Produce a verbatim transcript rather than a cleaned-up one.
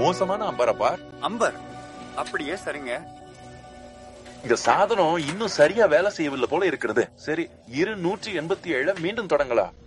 மோசமான அம்பரை பார். அம்பர் அப்படியே சரிங்க. இந்த சாதனம் இன்னும் சரியா வேலை செய்யவில்லை போல இருக்கிறது. சரி, இரு நூற்றி எண்பத்தி ஏழு மீண்டும் தொடங்கலாம்.